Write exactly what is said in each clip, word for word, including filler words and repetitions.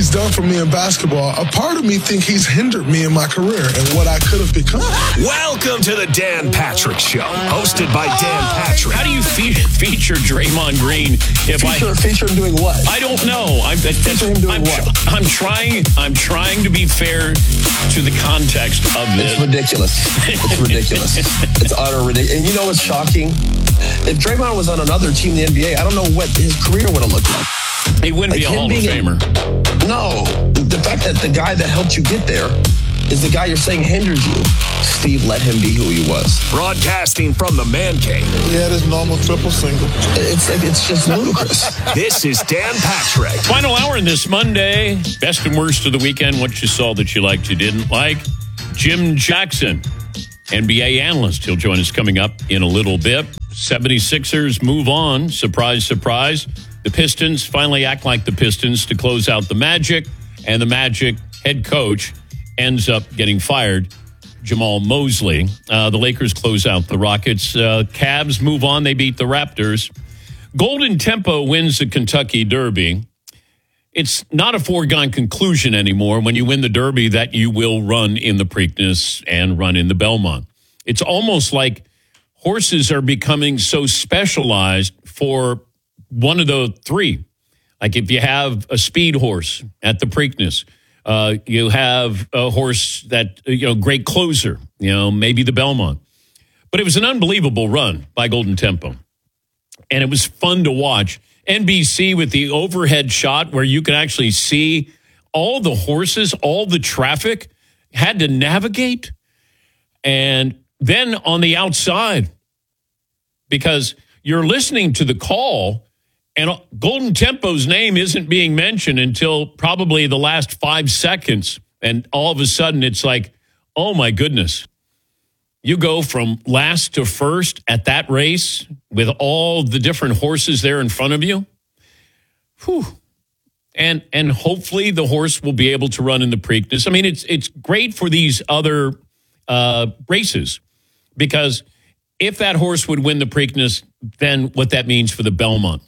he's done for me in basketball, a part of me think he's hindered me in my career and what I could have become. Welcome to the Dan Patrick Show, hosted by Dan Patrick. How do you fe- feature Draymond Green? If Feature, I feature him doing what? I don't know. I'm, that's, Feature him doing I'm, what? I'm trying. I'm trying to be fair to the context of this. It's ridiculous. It's ridiculous. It's utter ridiculous. And you know what's shocking? If Draymond was on another team in the N B A, I don't know what his career would have looked like. He wouldn't Like be a him Hall of being Famer. A, no. The fact that the guy that helped you get there is the guy you're saying hinders you. Steve, let him be who he was. Broadcasting from the man cave. He had his normal triple single. It's it's just ludicrous. This is Dan Patrick. Final hour in this Monday. Best and worst of the weekend. What you saw that you liked, you didn't like. Jim Jackson, N B A analyst. He'll join us coming up in a little bit. seventy-sixers move on. Surprise, surprise. The Pistons finally act like the Pistons to close out the Magic. And the Magic head coach ends up getting fired, Jamal Mosley. Uh, the Lakers close out the Rockets. Uh, Cavs move on. They beat the Raptors. Golden Tempo wins the Kentucky Derby. It's not a foregone conclusion anymore when you win the Derby that you will run in the Preakness and run in the Belmont. It's almost like horses are becoming so specialized for one of the three. Like if you have a speed horse at the Preakness, uh, you have a horse that, you know, great closer, you know, maybe the Belmont. But it was an unbelievable run by Golden Tempo. And it was fun to watch. N B C with the overhead shot where you can actually see all the horses, all the traffic had to navigate. And then on the outside, because you're listening to the call, and Golden Tempo's name isn't being mentioned until probably the last five seconds. And all of a sudden, it's like, oh, my goodness. You go from last to first at that race with all the different horses there in front of you. Whew. And and hopefully the horse will be able to run in the Preakness. I mean, it's it's great for these other uh, races because if that horse would win the Preakness, then what that means for the Belmont.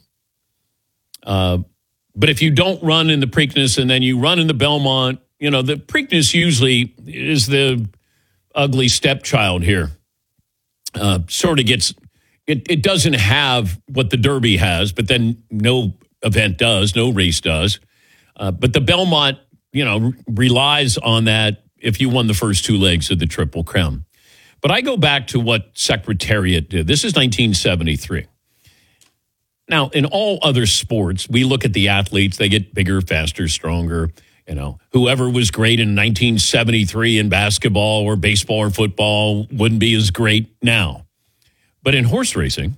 Uh, but if you don't run in the Preakness and then you run in the Belmont, you know, the Preakness usually is the ugly stepchild here. Uh, sort of gets, it, it doesn't have what the Derby has, but then no event does, no race does. Uh, but the Belmont, you know, relies on that if you won the first two legs of the Triple Crown. But I go back to what Secretariat did. This is nineteen seventy-three. Now, in all other sports, we look at the athletes, they get bigger, faster, stronger. You know, whoever was great in nineteen seventy-three in basketball or baseball or football wouldn't be as great now. But in horse racing,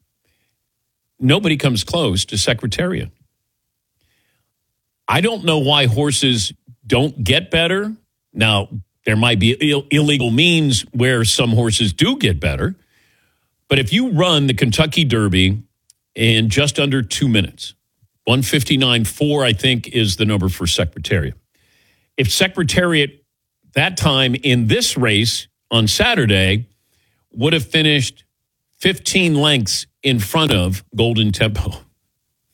nobody comes close to Secretariat. I don't know why horses don't get better. Now, there might be Ill- illegal means where some horses do get better. But if you run the Kentucky Derby in just under two minutes, one fifty-nine four, I think, is the number for Secretariat. If Secretariat that time in this race on Saturday would have finished fifteen lengths in front of Golden Tempo,